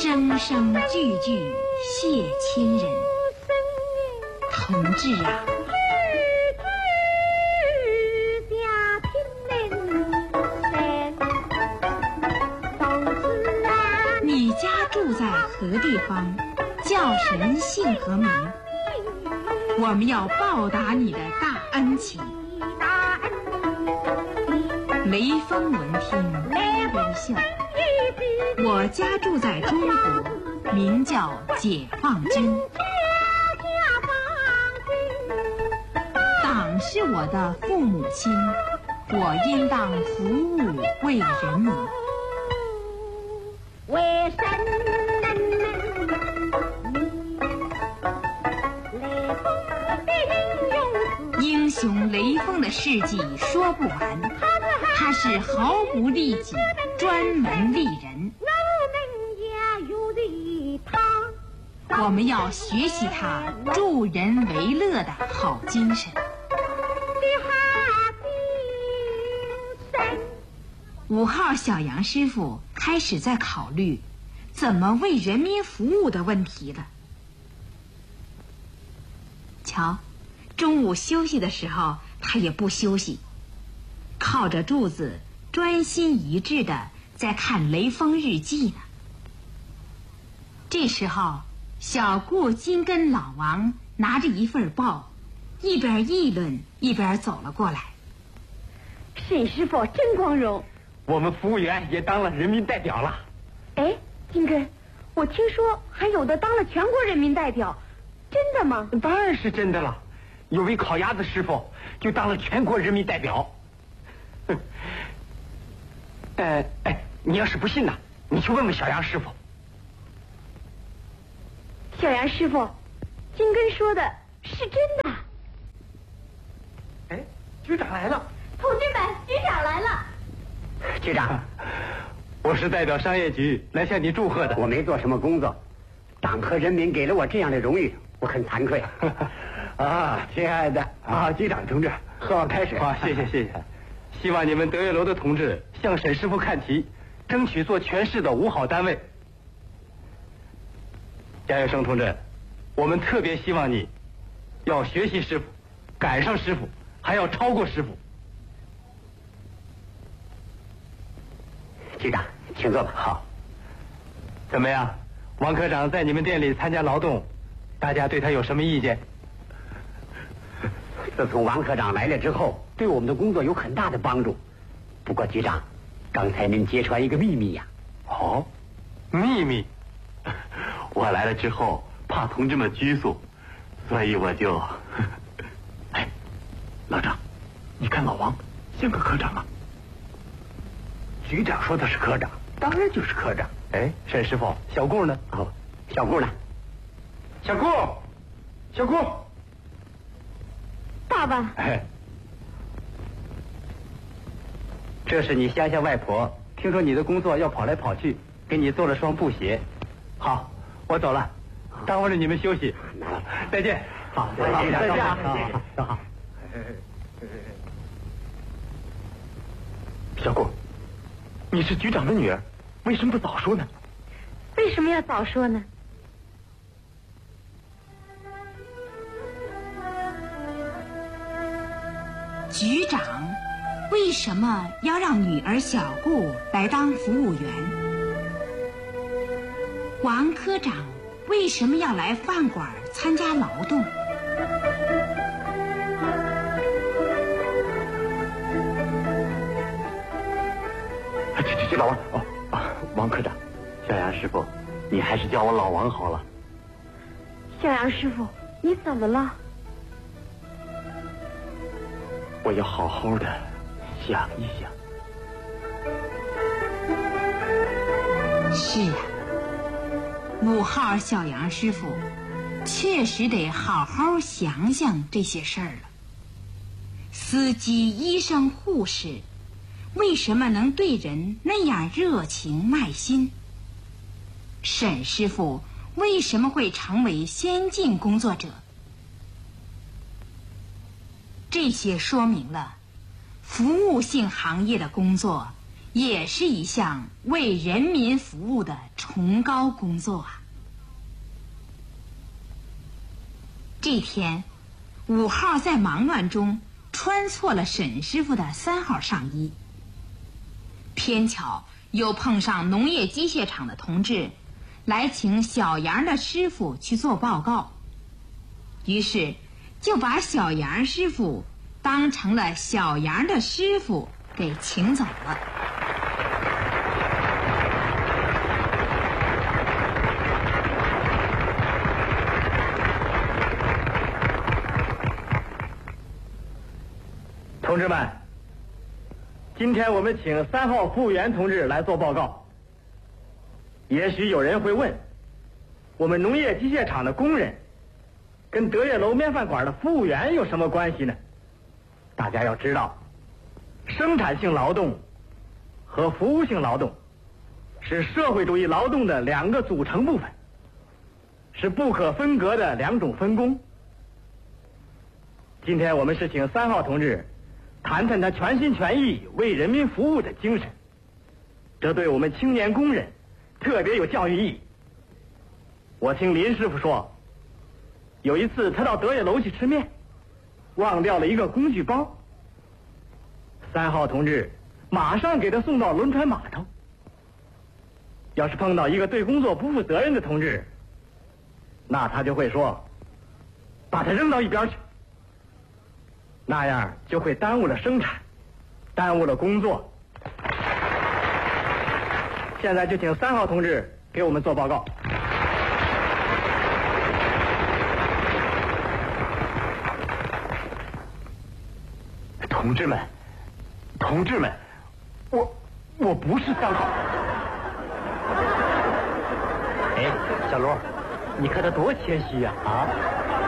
声声句句谢亲人。同志啊，你家住在何地方？叫神姓何名？我们要报答你的大恩情。雷锋闻听微微笑。我家住在中国，名叫解放军。党是我的父母亲，我应当服务为人民。为什么英雄雷锋的事迹说不完，他是毫不利己，专门利人。我们要学习他助人为乐的好精神。5号小杨师傅开始在考虑怎么为人民服务的问题了。瞧，中午休息的时候他也不休息，靠着柱子专心一致的在看雷锋日记呢。这时候小顾金跟老王拿着一份报，一边议论一边走了过来。 沈师傅真光荣， 我们服务员也当了人民代表了。 哎，金根，我听说还有的当了全国人民代表，真的吗？ 当然是真的了，有位烤鸭子师傅就当了全国人民代表。你要是不信呢，你去问问小杨师傅。 小杨师傅，金根说的是真的。 哎，局长来了。 同志们，局长来了。 局长，我是代表商业局来向你祝贺的。 我没做什么工作，党和人民给了我这样的荣誉，我很惭愧。 啊，亲爱的局长同志，喝碗开水。谢谢。希望你们德月楼的同志向沈师傅看齐，争取做全市的5好单位。贾有生同志，我们特别希望你要学习师傅，赶上师傅，还要超过师傅。 局长，请坐吧。 好。怎么样，王科长在你们店里参加劳动，大家对他有什么意见？ 自从王科长来了之后，对我们的工作有很大的帮助。不过局长，刚才您揭穿一个秘密呀。 哦，秘密？我来了之后怕同志们拘束，所以我就……哎，老张，你看老王像个科长吗？局长说他是科长，当然就是科长。哎，沈师傅，小顾呢？ 哦，小顾呢？ 小顾， 爸爸。 哎，这是你乡下外婆，听说你的工作要跑来跑去，给你做了双布鞋。好，我走了，耽误了你们休息。再见。好，再见。好。小顾，你是局长的女儿，为什么不早说呢？ 为什么要早说呢？ 局长为什么要让女儿小顾来当服务员？王科长为什么要来饭馆参加劳动？ 这老王王科长，小杨师傅，你还是叫我老王好了。 小杨师傅，你怎么了？ 我要好好的想一想。 是啊，5号小杨师傅确实得好好想想这些事儿了。司机、医生、护士为什么能对人那样热情耐心？沈师傅为什么会成为先进工作者？这些说明了服务性行业的工作也是一项为人民服务的崇高工作啊。这天，5号在忙乱中穿错了沈师傅的3号上衣，偏巧又碰上农业机械厂的同志来请小杨的师傅去做报告，于是就把小杨师傅当成了小杨的师傅给请走了。 同志们，今天我们请3号服务员同志来做报告。也许有人会问，我们农业机械厂的工人跟德业楼面饭馆的服务员有什么关系呢？大家要知道，生产性劳动和服务性劳动是社会主义劳动的2个组成部分，是不可分割的2种分工。今天我们是请3号同志谈谈他全心全意为人民服务的精神，这对我们青年工人特别有教育意义。我听林师傅说，有一次他到德业楼去吃面，忘掉了一个工具包，3号同志马上给他送到轮船码头。要是碰到一个对工作不负责任的同志，那他就会说，把他扔到一边去，那样就会耽误了生产，耽误了工作。现在就请3号同志给我们做报告。 同志们，我不是3号。 哎，小罗，你看他多谦虚呀！啊